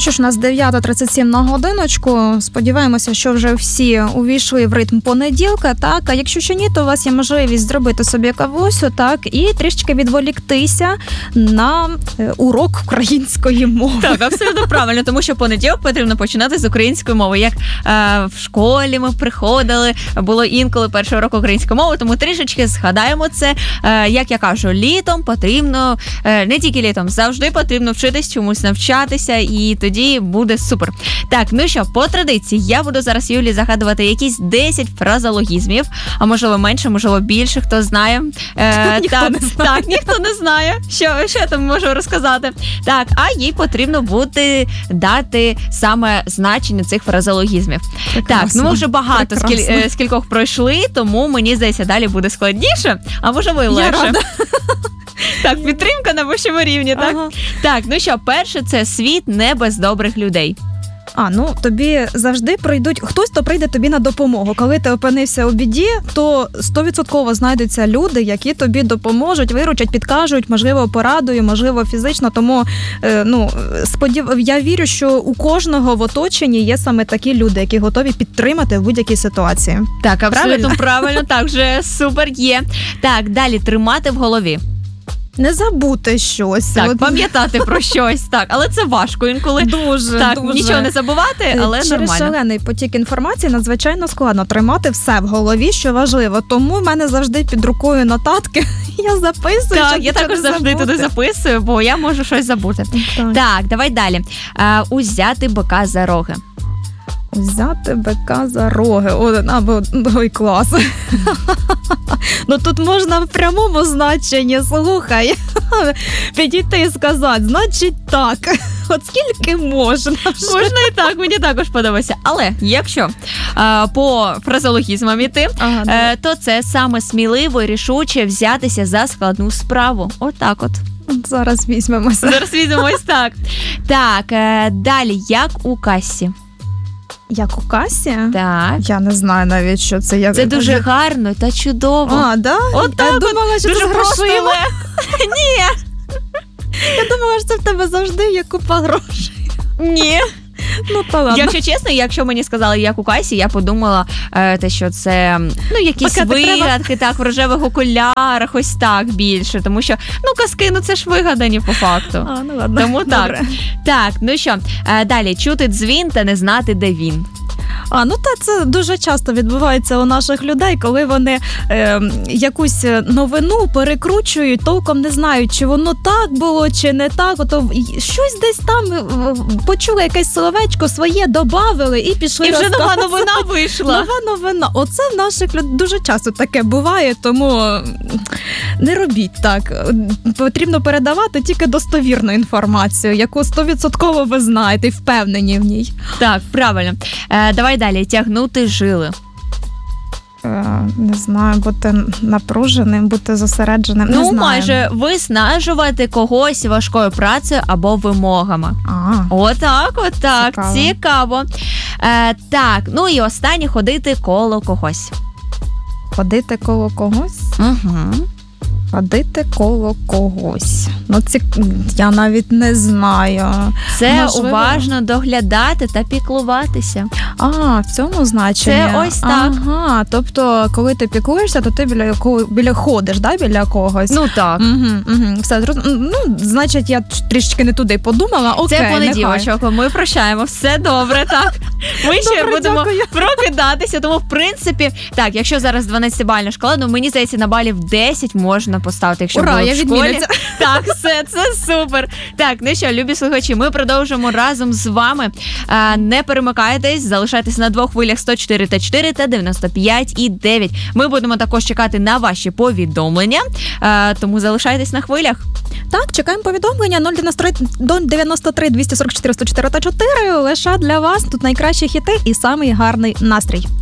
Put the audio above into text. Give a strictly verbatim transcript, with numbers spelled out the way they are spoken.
що ж, у нас дев'ята тридцять сім на годиночку. Сподіваємося, що вже всі увійшли в ритм понеділка, так? А якщо ще ні, то у вас є можливість зробити собі кавусю, так? І трішки відволіктися на е, урок української мови. Так, абсолютно правильно, тому що понеділок потрібно починати з української мови. Як е, в школі ми приходили, було інколи перший урок української мови, тому трішечки згадаємо це. Е, як я кажу, літом потрібно, е, не тільки літом, завжди потрібно вчитись чомусь, навчатися, і тоді буде супер. Так, ну що, по традиції, я буду зараз Юлі загадувати якісь десять фразеологізмів, а можливо менше, можливо більше, хто знає. Е, ніхто так, не знає. Так, ніхто не знає, що, що я там можу розказати. Так, а їй потрібно буде дати саме значення цих фразеологізмів. Прекрасно. Так, ну ми вже багато скіль, Прекрасно. е, скількох пройшли, тому мені здається, далі буде складніше, а можливо і легше. рада. Так, підтримка на вищому рівні, так? Ага. Так, ну що, перше, це світ не без добрих людей. А, ну, тобі завжди прийдуть, хтось то прийде тобі на допомогу. Коли ти опинився у біді, то сто відсотків знайдуться люди, які тобі допоможуть, виручать, підкажуть, можливо, порадою, можливо, фізично. Тому, е, ну, сподів... я вірю, що у кожного в оточенні є саме такі люди, які готові підтримати в будь-якій ситуації. Так, абсолютно Правильно? правильно, так, вже супер є. Так, далі, тримати в голові. Не забути щось. Так, От- пам'ятати про щось, так, але це важко інколи. Дуже, Так, дуже. нічого не забувати, але Через нормально. шалений потік інформації надзвичайно складно тримати все в голові, що важливо. Тому в мене завжди під рукою нотатки. Я записую, Так, щоб я нічого також не завжди забути. туди записую, бо я можу щось забути. Так. Так, давай далі. А, узяти бика за роги. Взяти бика за роги. О, або ой, клас. Ну тут можна в прямому значенні, слухай, підійти і сказати, значить так, от скільки можна вже. Можна і так, мені також подобається. Але якщо а, по фразеологізмам іти, Ага, е, то це саме сміливо і рішуче взятися за складну справу. Отак от. от зараз візьмемося. Зараз візьмемо ось так. Так, е, далі, як у касі. Як у касі? Так. Я не знаю навіть, що це. Я... Це дуже гарно та чудово. А, да? От Я так от, думала, що дуже це з просто. грошима. Ні. Я думала, що це в тебе завжди є купа грошей. Ні. Ну, та ладно. Якщо чесно, якщо мені сказали, як у касі, я подумала, е, те, що це ну якісь Пакетик треба. вигадки, так, в рожевих окулярах, ось так більше. Тому що, ну, казки, ну це ж вигадані по факту. А, ну ладно. Тому так. Добре. Так, ну що, е, далі, чути дзвін та не знати, де він. А, ну та це дуже часто відбувається у наших людей, коли вони е, якусь новину перекручують, толком не знають, чи воно так було, чи не так. Ото щось десь там е, почули якесь словечко своє, добавили і пішли. І вже нова розказувати. новина вийшла. Нова новина. Оце в наших людей дуже часто таке буває, тому не робіть так. Потрібно передавати тільки достовірну інформацію, яку сто відсотків ви знаєте і впевнені в ній. Так, правильно. Е, давай далі, тягнути жили. Е, Не знаю, бути напруженим, бути зосередженим. Не Ну, знаю. майже виснажувати когось важкою працею або вимогами. А, Отак, отак, Цікаво. цікаво. Е, так, ну і останнє, ходити коло когось. ходити коло когось. Угу. Ходити коло когось. Ну, ці... я навіть не знаю. Це Можливо. уважно доглядати та піклуватися. А, в цьому значенні. Це ось так. Ага, тобто, коли ти піклуєшся, то ти біля якого біля ходиш, да, біля когось. Ну так. Угу, угу, все зрозум- Ну, значить, я трішечки не туди подумала. Окей, Це нехай. понеділочок, ми прощаємо. Все добре, так. Ми ще Добре, будемо дякую. прокидатися, тому, в принципі, так, якщо зараз дванадцятибальна школа, ну, мені здається, на балів десять можна поставити, якщо Ура, було я в школі. відмінниця. Так, все, це супер. Так, ну що, любі слухачі, ми продовжимо разом з вами. А, не перемикайтесь, залишайтесь на двох хвилях сто чотири та чотири та дев'яносто п'ять і дев'ять. Ми будемо також чекати на ваші повідомлення, а, тому залишайтесь на хвилях. Так, чекаємо повідомлення нуль дев'яносто три двісті сорок чотири сто чотири та чотири. Лише для вас тут найкращі хіти і самий гарний настрій.